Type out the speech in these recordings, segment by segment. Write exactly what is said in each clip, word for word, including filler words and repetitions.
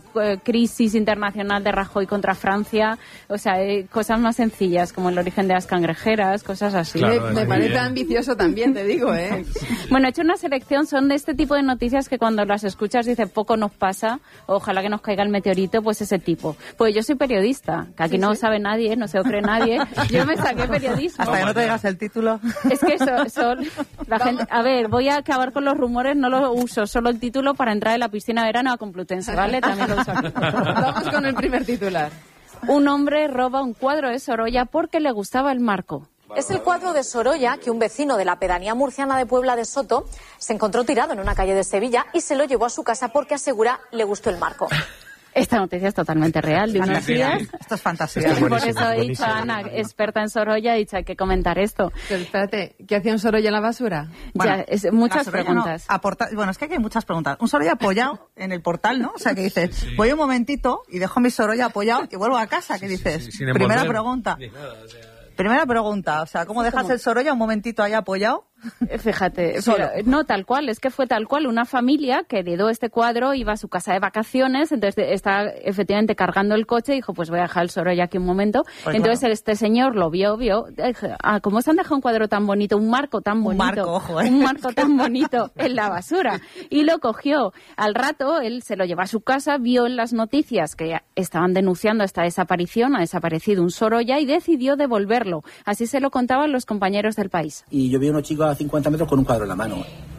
eh, crisis internacional de Rajoy contra Francia, o sea, eh, cosas más sencillas como el origen de las cangrejeras, cosas así. Claro, me me parece bien. ambicioso también, te digo, ¿eh? Bueno, he hecho una selección, son de este tipo de noticias que cuando las escuchas dices poco nos pasa, ojalá que nos caiga el meteorito, pues ese tipo. Pues yo soy periodista, que aquí Sí, no sí. sabe nadie, no se lo cree nadie, yo me saqué periodismo. Hasta que no te digas el título. Es que eso, son la gente, a ver, voy a acabar con los rumores, no lo uso, solo el título para entrar en la piscina de verano a Complutense, ¿vale? También lo uso aquí. Vamos con el primer titular. Un hombre roba un cuadro de Sorolla porque le gustaba el marco. Es el cuadro de Sorolla que un vecino de la pedanía murciana de Puebla de Soto se encontró tirado en una calle de Sevilla y se lo llevó a su casa porque asegura le gustó el marco. Esta noticia es totalmente real, de unos Fantasía. días. Esto es fantasía. Esto es Por buenísimo, eso he dicho buenísimo. a Ana, experta en Sorolla, he dicho hay que comentar esto. Pero espérate, ¿qué hacía un Sorolla en la basura? Bueno, ya, es, muchas la Sorolla preguntas. no, aporta- bueno, es que aquí hay muchas preguntas. Un Sorolla apoyado en el portal, ¿no? O sea, que dices, voy un momentito y dejo mi Sorolla apoyado y vuelvo a casa. ¿Qué dices? Sí, sin Primera envolver pregunta. ni nada, o sea. Primera pregunta. O sea, ¿cómo dejas ¿Cómo? el Sorolla un momentito ahí apoyado? Eh, Fíjate, Solo. pero, no tal cual, es que fue tal cual. Una familia que heredó este cuadro, iba a su casa de vacaciones, entonces está efectivamente cargando el coche y dijo, pues voy a dejar el Sorolla aquí un momento. Pues entonces claro. este señor lo vio, vio, dije, ah, ¿cómo se han dejado un cuadro tan bonito, un marco tan Un bonito? marco, ojo, ¿eh? Un marco tan bonito en la basura. Y lo cogió. Al rato, él se lo llevó a su casa, vio en las noticias que estaban denunciando esta desaparición, ha desaparecido un Sorolla y decidió devolverlo. Así se lo contaban los compañeros del País. Y yo vi a unos chicos a cincuenta metros con un cuadro en la mano.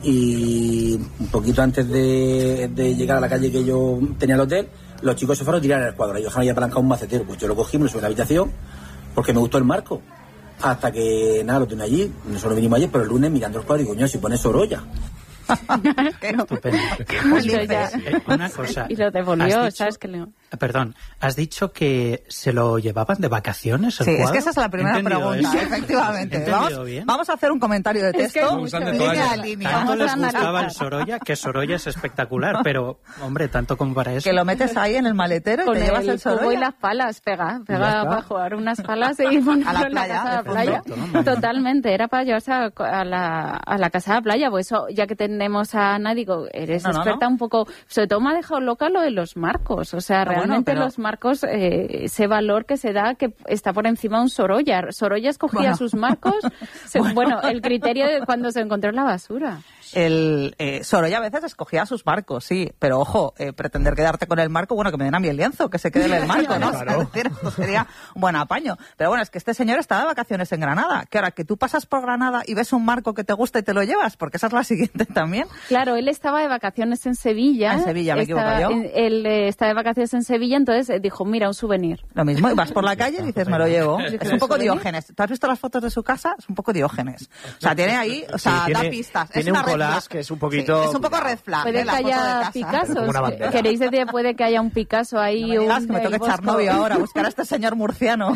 Y un poquito antes de, de llegar a la calle que yo tenía el hotel, los chicos se fueron a tirar el cuadro. Y yo había apalancado un macetero. Pues yo lo cogí, me lo subí a la habitación porque me gustó el marco. Hasta que, nada, lo tenía allí. Nosotros vinimos ayer, pero el lunes mirando el cuadro y coño, si pone Sorolla. Estupendo. Pues yo ya- Eh, una cosa. Y lo devolvió, has dicho- ¿sabes? Que le... Perdón, has dicho que se lo llevaban de vacaciones el Sí, es cuadro. que esa es la primera ¿He entendido pregunta, eso? efectivamente. ¿He entendido Vamos, bien? vamos a hacer un comentario de Es que texto. hay mucho Usando de- toallas. Línea a línea. Tanto Vamos les a gustaba el analizar. Sorolla, que Sorolla es espectacular, pero, hombre, tanto como para eso. Que lo metes ahí en el maletero y Con te llevas el el cubo y Sorolla. las palas, pega, Ya pega está. para jugar unas palas y ponerlo A la en la playa, casa de la de playa. fondo, ¿no? Totalmente, era para llevarse a, a la, a la casa de la playa. Pues eso, ya que tenemos a Ana, digo, eres No, no, experta no. un poco, sobre todo me ha dejado loca lo de los marcos. O sea, Ah, bueno, realmente pero- los marcos, eh, ese valor que se da que está por encima de un Sorolla. Sorolla escogía Bueno. sus marcos, se- bueno. el criterio de cuando se encontró en la basura. El eh, Sorolla a veces escogía sus marcos, sí, pero ojo, eh, pretender quedarte con el marco, bueno, que me den a mí el lienzo, que se quede en el marco, ¿no? O sea, Claro. es decir, esto sería un buen apaño. Pero bueno, es que este señor está de vacaciones en Granada, que ahora que tú pasas por Granada y ves un marco que te gusta y te lo llevas, porque esa es la siguiente también. Claro, él estaba de vacaciones en Sevilla. Ah, en Sevilla, me Estaba- equivoco yo. en- Él eh, está de vacaciones en Sevilla, entonces eh, dijo, mira, un souvenir. Lo mismo, y vas por la calle y dices, me lo llevo. Es un poco ¿Souvenir? Diógenes. ¿Tú has visto las fotos de su casa? Es un poco Diógenes. O sea, tiene ahí, o sea, Sí, da tiene- pistas. Es tiene una un red collage flag. que es un poquito- Sí, es un poco red flag, Puede ¿eh? que La foto de haya casa. Picassos. Como una bandera. ¿Queréis decir, puede que haya un Picasso ahí? No me digas un, que me toque el echar Bosco? novio ahora, buscar a este señor murciano.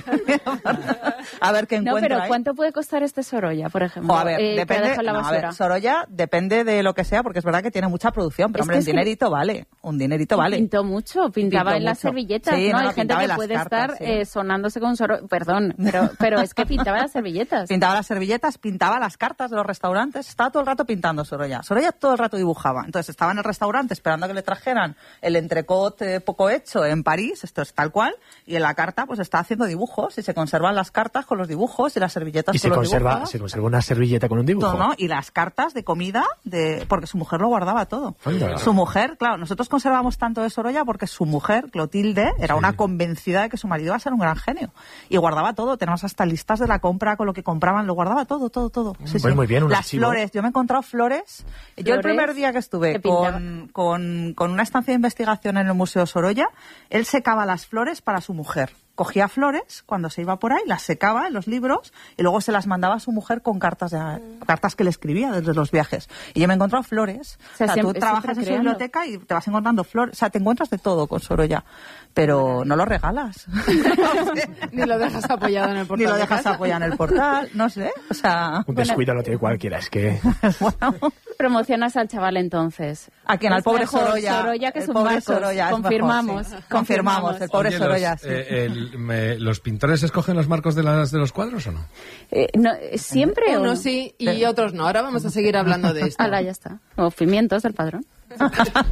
A ver qué No, encuentra pero ahí. ¿cuánto puede costar este Sorolla, por ejemplo? O a ver, eh, que ha depende, dejado en la no, a basura? ver, Sorolla depende de lo que sea, porque es verdad que tiene mucha producción, pero Es hombre, que un es que- dinerito vale, un dinerito vale. Pintó mucho, pintaba Pintó en las mucho. servilletas, Sí, ¿no? no, Hay no, gente pintaba que en las puede cartas, estar sí. eh, sonándose con Sorolla, perdón, pero, pero es que pintaba las servilletas. Pintaba las servilletas, pintaba las cartas de los restaurantes, estaba todo el rato pintando Sorolla. Sorolla todo el rato dibujaba. Entonces estaba en el restaurante esperando a que le trajeran el entrecot eh, poco hecho en París, esto es tal cual, y en la carta pues está haciendo dibujos y se conservan las cartas con los dibujos y las servilletas Y con se los conserva, dibujos. se conserva una servilleta con un dibujo. Todo, ¿no? Y las cartas de comida, de porque su mujer lo guardaba todo. Anda. Su mujer, claro, nosotros conservamos tanto de Sorolla porque su mujer, Clotilde, era una convencida de que su marido iba a ser un gran genio. Y guardaba todo, tenemos hasta listas de la compra con lo que compraban, lo guardaba todo, todo, todo. Sí, Pues sí. muy bien, un Las archivo. flores, yo me he encontrado flores. Yo el ¿Flores? primer día que estuve ¿Qué pintaba? con, con, con una estancia de investigación en el Museo Sorolla, él secaba las flores para su mujer. Cogía flores cuando se iba por ahí, las secaba en los libros y luego se las mandaba a su mujer con cartas de, cartas que le escribía desde los viajes. Y yo me he encontrado flores. O sea, O sea, siempre- tú trabajas siempre en su creando. biblioteca y te vas encontrando flores. O sea, te encuentras de todo con Sorolla, pero no lo regalas. Ni lo dejas apoyado en el portal. Ni lo de dejas casa. apoyado en el portal, no sé. O sea, Un descuido lo tiene cualquiera, es que... bueno. Promocionas al chaval entonces. ¿A quién? Al Es pobre mejor Sorolla. Sorolla que El sus pobre marcos. Sorolla es mejor, Confirmamos. sí. Confirmamos, el pobre Oye, Sorolla, los, sí. eh, el- me- ¿los pintores escogen los marcos de, las, de los cuadros o no? Eh, no, eh, ¿Siempre o no? Unos sí y otros no. Ahora vamos a seguir hablando de esto. Ala, ya está. O pimientos del padrón.